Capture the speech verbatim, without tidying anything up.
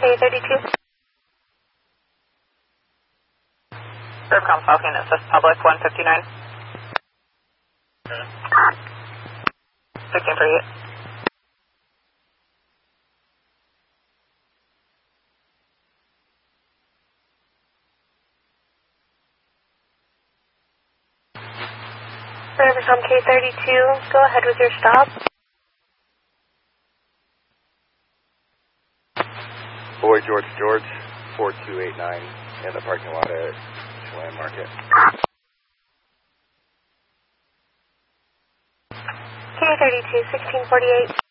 K thirty-two. Faircom Falcon, assist public one fifty-nine. sixteen thirty-eight. Faircom K thirty-two, go ahead with your stop. Boy George George, four two eight nine in the parking lot at Chelan Market. K thirty-two, sixteen forty-eight.